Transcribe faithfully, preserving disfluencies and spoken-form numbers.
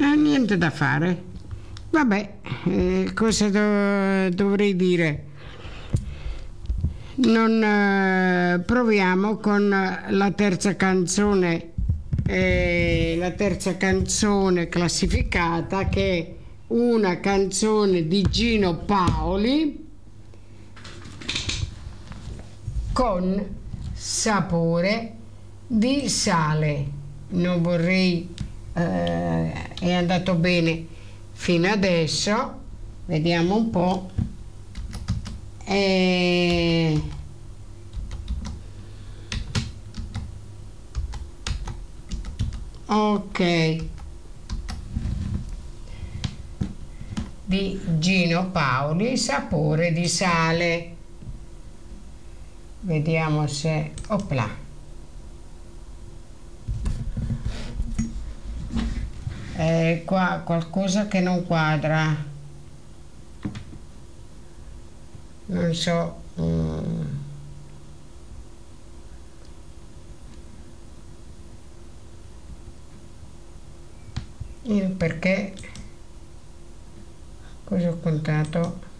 Eh, niente da fare. Vabbè, eh, cosa do- dovrei dire? Non eh, proviamo con la terza canzone, eh, la terza canzone classificata, che è una canzone di Gino Paoli con sapore di sale. Non vorrei, eh, è andato bene fino adesso, vediamo un po'. Eh, ok, di Gino Paoli, sapore di sale. Vediamo se, opla. Eh, qua qualcosa che non quadra, non so. mm. Il perché, cosa ho contato?